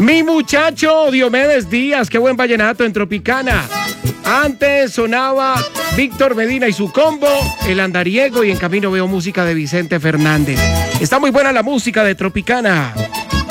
Mi muchacho Diomedes Díaz, qué buen vallenato en Tropicana. Antes sonaba Víctor Medina y su combo, El Andariego, y en camino veo música de Vicente Fernández. Está muy buena la música de Tropicana.